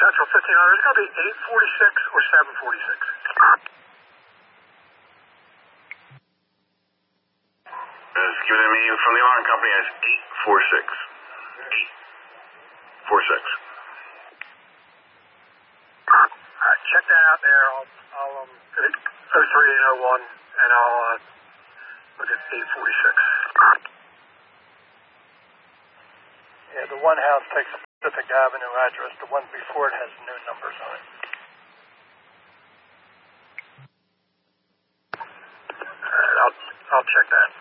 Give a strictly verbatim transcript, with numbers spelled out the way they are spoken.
Central fifteen hundred, it's going to be eight forty-six or seven forty-six. It's given me from the alarm company as eight forty-six. eight forty-six. Alright, check that out there. I'll, I'll um, get it oh three eight oh one, and I'll uh, look at eight forty-six. Yeah, the one house takes a Pacific Avenue address. The one before it has new numbers on it. Alright, I'll, I'll check that.